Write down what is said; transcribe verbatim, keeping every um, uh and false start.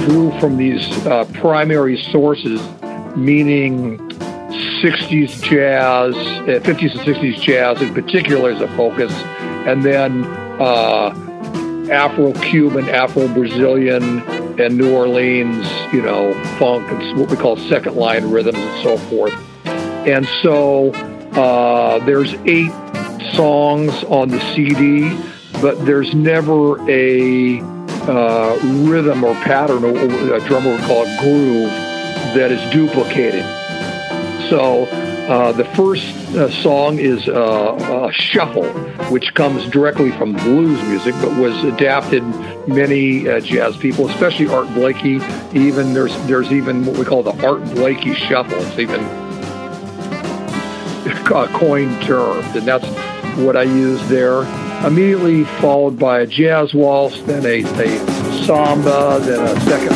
drew from these uh, primary sources, meaning sixties jazz, uh, fifties and sixties jazz in particular as a focus, and then uh, Afro-Cuban, Afro-Brazilian, and New Orleans, you know, funk and what we call second-line rhythms and so forth. And so uh, there's eight songs on the C D, but there's never a uh, rhythm or pattern, or a drummer would call it groove, that is duplicated. So uh, the first uh, song is uh, a shuffle, which comes directly from blues music, but was adapted many uh, jazz people, especially Art Blakey. Even there's there's even what we call the Art Blakey shuffle. It's even a coined term, and that's what I use there. Immediately followed by a jazz waltz, then a, a samba, then a second